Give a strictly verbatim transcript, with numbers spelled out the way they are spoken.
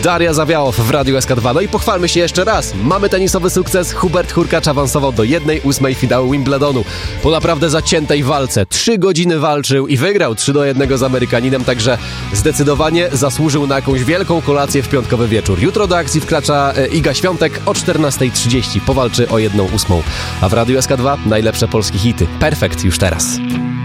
Daria Zawiałow w Radiu S K dwa. No i pochwalmy się jeszcze raz. Mamy tenisowy sukces. Hubert Hurkacz awansował do jednej ósmej finału Wimbledonu. Po naprawdę zaciętej walce. Trzy godziny walczył i wygrał trzy do jednego z Amerykaninem, także zdecydowanie zasłużył na jakąś wielką kolację w piątkowy wieczór. Jutro do akcji wkracza Iga Świątek o czternastej trzydzieści. Powalczy o jedną ósmą. A w Radiu S K dwa najlepsze polskie hity. Perfekt już teraz.